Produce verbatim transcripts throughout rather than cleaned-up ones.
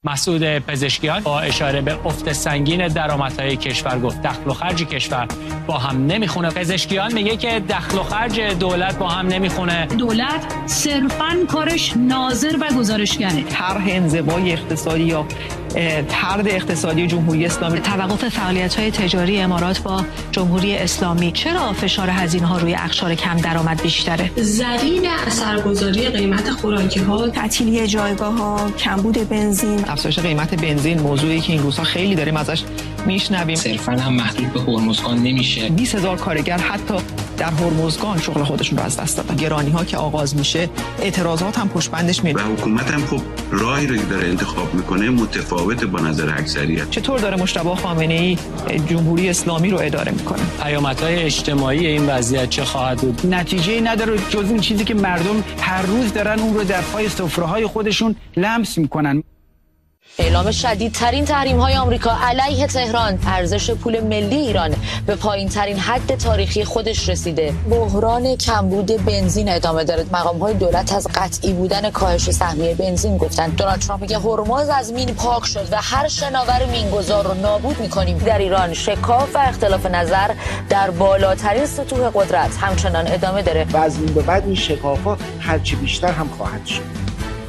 مسعود پزشکیان با اشاره به افت سنگین درآمدهای کشور گفت دخل و خرج کشور با هم نمیخونه. پزشکیان میگه که دخل و خرج دولت با هم نمیخونه. دولت صرفاً کارش ناظر و گزارشگره. طرح انزوای اقتصادی یا طرد اقتصادی جمهوری اسلامی، توقف فعالیت‌های تجاری امارات با جمهوری اسلامی، چرا فشار هزینه‌ها روی اقشار کم درآمد بیشتره؟ زمین اثرگذاری قیمت خوراکی‌ها، تعطیلی جایگاه‌ها، کمبود بنزین، افزایش قیمت بنزین، موضوعی که این روزها خیلی داریم ازش میشنویم. صرفاً هم محدود به هرمزگان نمیشه. بیست هزار کارگر حتی در هرمزگان شغل خودشون رو از دست دادن. گرانی‌ها که آغاز میشه، اعتراضات هم پشت بندش میاد. و حکومت هم خب راهی رو که داره انتخاب میکنه متفاوت با نظر اکثریت. چطور داره مجتبی خامنه‌ای جمهوری اسلامی رو اداره میکنه؟ پیامدهای اجتماعی این وضعیت چه خواهد بود؟ نتیجه‌ای نداره جز این چیزی که مردم هر روز دارن اون رو در پای سفره‌های خودشون لمس میکنن. اعلام شدیدترین تحریم‌های آمریکا علیه تهران. ارزش پول ملی ایران به پایین‌ترین حد تاریخی خودش رسیده. بحران کمبود بنزین ادامه داره. مقام‌های دولت از قطعی بودن کاهش سهمیه بنزین گفتن. دونالد ترامپ میگه هرمز از مین پاک شد و هر شناور مینگذار رو نابود می‌کنیم. در ایران شکاف و اختلاف نظر در بالاترین سطوح قدرت همچنان ادامه داره. و از این به بعد این شکافات هرچی بیشتر هم خواهد شد.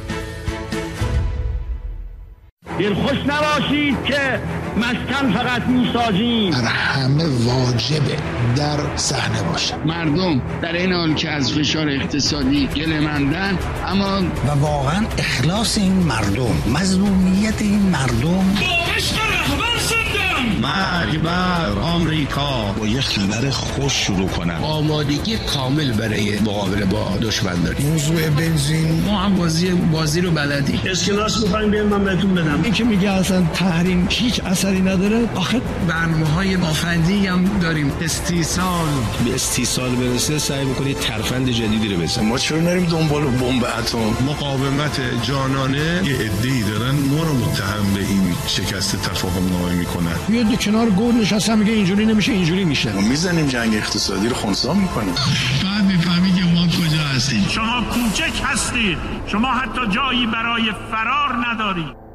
دلخوش نباشید که مسکن فقط میسازیم. بر همه واجبه در صحنه باشه. مردم در این حال که از فشار اقتصادی گله‌مندن، اما و واقعا اخلاص این مردم، مظلومیت این مردم، با عشق رهبر زندم. مرگ بر آمریکا. با یه خبر خوش شروع کنم. آمادگی کامل برای مقابله با دشمن داریم. موضوع بنزین، ما هم بازی بازی رو بلدیم. اسکناس می‌خوایم بیان من بهتون بدم. این که میگه اصلا تحریم هیچ اثری نداره. آخه برنامه‌های مافندی هم داریم. استیصال به استیصال برسه سعی می‌کنید ترفند جدیدی رو بزنید. ما چرا نریم دنبال بمب اتم؟ مقاومت جانانه یه عده‌ای دارن ما رو متهم به این شکست تفاهم نامه میکنن. یه کنار گور نشسته میگه اینجوری نمیشه اینجوری میشه. ما میزنیم جنگ اقتصادی رو خنثی میکنیم. بعد میفهمی که ما کجا هستیم. شما کوچک هستید. شما حتی جایی برای فرار ندارید.